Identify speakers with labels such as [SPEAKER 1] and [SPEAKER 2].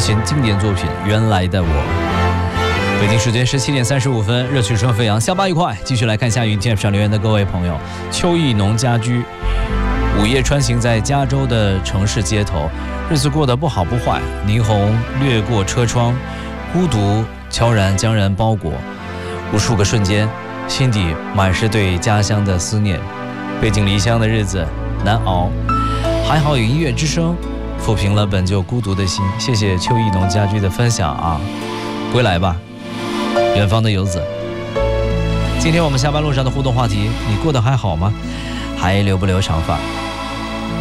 [SPEAKER 1] 寻经典作品《原来的我》。北京时间17:35，热曲声飞扬，下班愉快。继续来看下云天上留言的各位朋友。邱义农家居，午夜穿行在加州的城市街头，日子过得不好不坏，霓虹掠过车窗，孤独悄然将人包裹，无数个瞬间，心底满是对家乡的思念。背井离乡的日子难熬，还好有音乐之声抚平了本就孤独的心。谢谢邱义农家居的分享啊，归来吧，远方的游子。今天我们下班路上的互动话题，你过得还好吗？还留不留长发？